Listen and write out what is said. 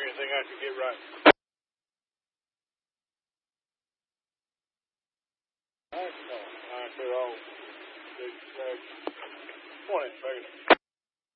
anything I could get right. No, I could all. 20 seconds.